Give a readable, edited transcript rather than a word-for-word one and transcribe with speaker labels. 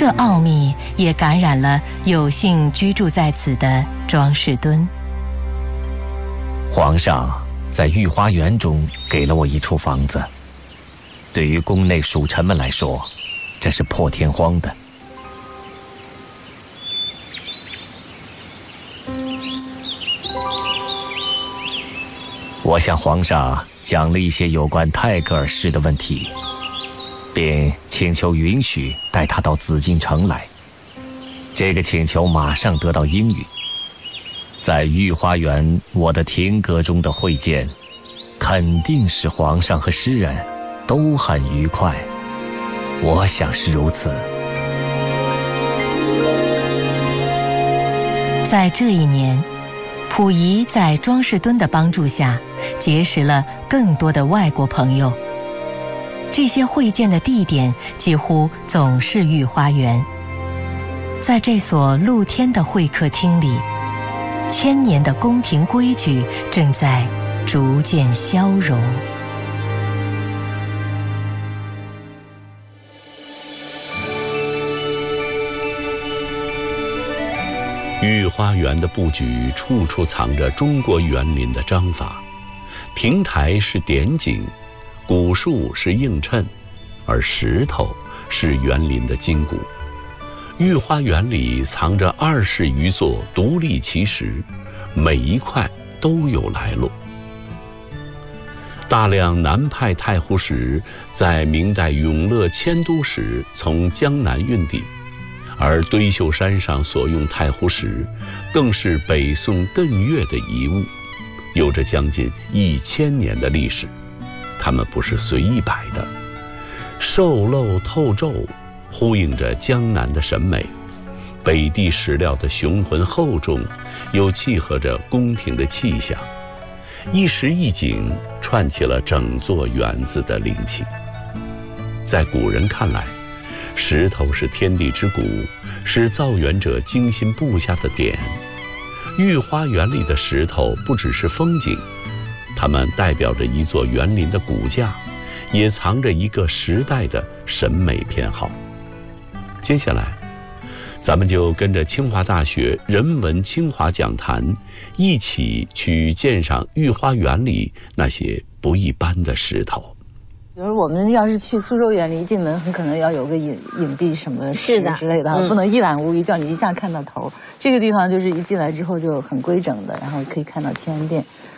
Speaker 1: 这奥秘也感染了有幸居住在此的庄士敦。
Speaker 2: 皇上在御花园中给了我一处房子，对于宫内属臣们来说，这是破天荒的。我向皇上讲了一些有关泰戈尔诗的问题，并请求允许带他到紫禁城来。这个请求马上得到应允。在御花园我的亭阁中的会见，肯定使皇上和诗人都很愉快，我想是如此。
Speaker 1: 在这一年，溥仪在庄士敦的帮助下，结识了更多的外国朋友。这些会见的地点几乎总是御花园。在这所露天的会客厅里，1000年的宫廷规矩正在逐渐消融。
Speaker 3: 御花园的布局处处藏着中国园林的章法，亭台是点景，古树是映衬，而石头是园林的筋骨。御花园里藏着20余座独立奇石，每一块都有来路。大量南派太湖石在明代永乐迁都时从江南运抵，而堆秀山上所用太湖石更是北宋艮岳的遗物，有着将近1000年的历史。它们不是随意摆的，瘦漏透皱，呼应着江南的审美。北地石料的雄浑厚重，又契合着宫廷的气象，一石一景，串起了整座园子的灵气。在古人看来，石头是天地之骨，是造园者精心布下的点。御花园里的石头不只是风景，它们代表着一座园林的骨架，也藏着一个时代的审美偏好。接下来，咱们就跟着清华大学人文清华讲坛，一起去鉴赏御花园里那些不一般的石头。
Speaker 4: 比如我们要是去苏州园里，一进门很可能要有个隐蔽什么石之类的，不能一览无余，叫你一下看到头。这个地方就是一进来之后就很规整的，然后可以看到千遍。